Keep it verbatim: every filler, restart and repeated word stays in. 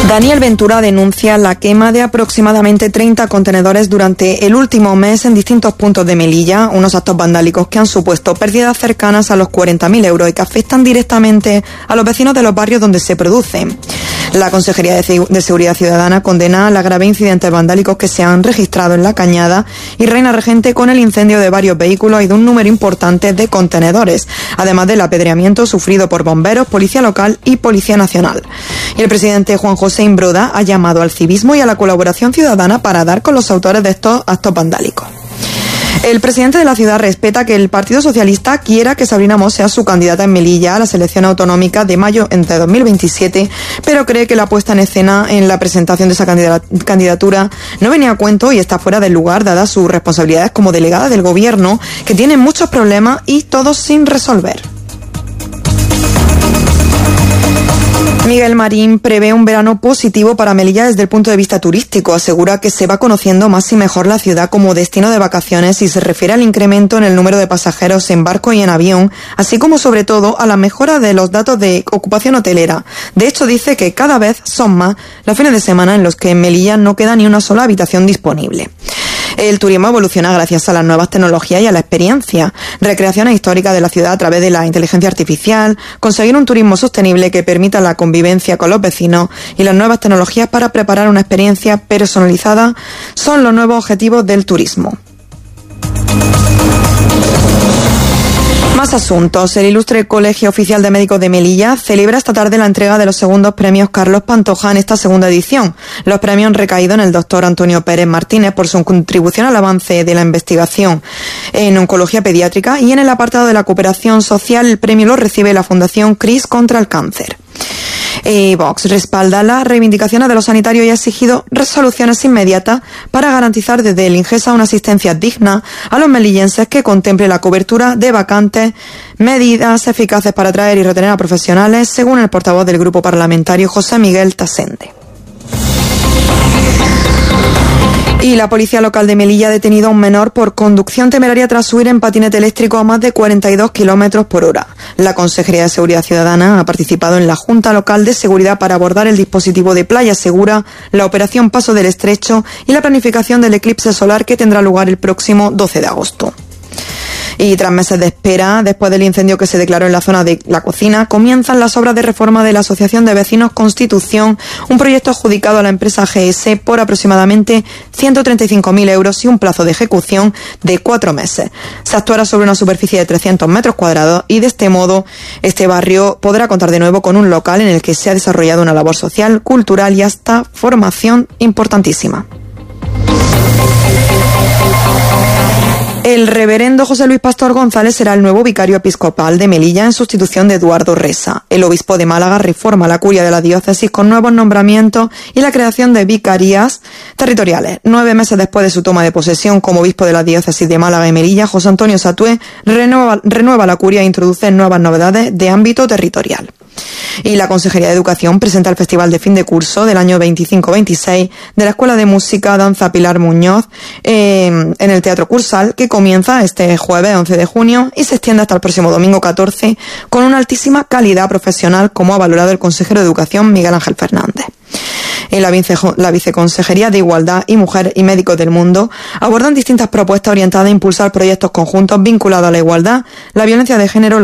Daniel Ventura denuncia la quema de aproximadamente treinta contenedores durante el último mes en distintos puntos de Melilla, unos actos vandálicos que han supuesto pérdidas cercanas a los cuarenta mil euros y que afectan directamente a los vecinos de los barrios donde se producen. La Consejería de Seguridad Ciudadana condena los graves incidentes vandálicos que se han registrado en La Cañada y Reina Regente con el incendio de varios vehículos y de un número importante de contenedores, además del apedreamiento sufrido por bomberos, policía local y policía nacional. Y el presidente Juan José Imbroda ha llamado al civismo y a la colaboración ciudadana para dar con los autores de estos actos vandálicos. El presidente de la ciudad respeta que el Partido Socialista quiera que Sabrina Moss sea su candidata en Melilla a la elección autonómica de mayo de dos mil veintisiete, pero cree que la puesta en escena en la presentación de esa candidatura no venía a cuento y está fuera del lugar, dadas sus responsabilidades como delegada del gobierno, que tiene muchos problemas y todos sin resolver. Miguel Marín prevé un verano positivo para Melilla desde el punto de vista turístico. Asegura que se va conociendo más y mejor la ciudad como destino de vacaciones y se refiere al incremento en el número de pasajeros en barco y en avión, así como sobre todo a la mejora de los datos de ocupación hotelera. De hecho, dice que cada vez son más los fines de semana en los que en Melilla no queda ni una sola habitación disponible. El turismo evoluciona gracias a las nuevas tecnologías y a la experiencia. Recreaciones históricas de la ciudad a través de la inteligencia artificial, conseguir un turismo sostenible que permita la convivencia con los vecinos y las nuevas tecnologías para preparar una experiencia personalizada son los nuevos objetivos del turismo. Más asuntos. El Ilustre Colegio Oficial de Médicos de Melilla celebra esta tarde la entrega de los segundos premios Carlos Pantoja en esta segunda edición. Los premios han recaído en el doctor Antonio Pérez Martínez por su contribución al avance de la investigación en oncología pediátrica, y en el apartado de la cooperación social el premio lo recibe la Fundación CRIS contra el cáncer. Eh, Vox respalda las reivindicaciones de los sanitarios y ha exigido resoluciones inmediatas para garantizar desde el Ingesa una asistencia digna a los melillenses que contemple la cobertura de vacantes, medidas eficaces para atraer y retener a profesionales, según el portavoz del grupo parlamentario José Miguel Tasende. Y la policía local de Melilla ha detenido a un menor por conducción temeraria tras huir en patinete eléctrico a más de cuarenta y dos kilómetros por hora. La Consejería de Seguridad Ciudadana ha participado en la Junta Local de Seguridad para abordar el dispositivo de Playa Segura, la operación Paso del Estrecho y la planificación del eclipse solar que tendrá lugar el próximo doce de agosto. Y tras meses de espera, después del incendio que se declaró en la zona de la cocina, comienzan las obras de reforma de la Asociación de Vecinos Constitución, un proyecto adjudicado a la empresa G S por aproximadamente ciento treinta y cinco mil euros y un plazo de ejecución de cuatro meses. Se actuará sobre una superficie de trescientos metros cuadrados y de este modo este barrio podrá contar de nuevo con un local en el que se ha desarrollado una labor social, cultural y hasta formación importantísima. El reverendo José Luis Pastor González será el nuevo vicario episcopal de Melilla en sustitución de Eduardo Resa. El obispo de Málaga reforma la curia de la diócesis con nuevos nombramientos y la creación de vicarías territoriales. Nueve meses después de su toma de posesión como obispo de la diócesis de Málaga y Melilla, José Antonio Satué renueva, renueva la curia e introduce nuevas novedades de ámbito territorial. Y la Consejería de Educación presenta el Festival de Fin de Curso del año veinticinco veintiséis de la Escuela de Música Danza Pilar Muñoz eh, en el Teatro Cursal, que comienza este jueves once de junio y se extiende hasta el próximo domingo catorce con una altísima calidad profesional, como ha valorado el consejero de Educación Miguel Ángel Fernández. En la, vice, la Viceconsejería de Igualdad y Mujer y Médicos del Mundo abordan distintas propuestas orientadas a impulsar proyectos conjuntos vinculados a la igualdad, la violencia de género,